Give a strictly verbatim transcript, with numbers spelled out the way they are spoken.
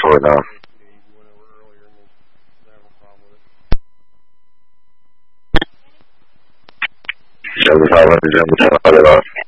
recording now. seventy-five hundred, jump, turn it off.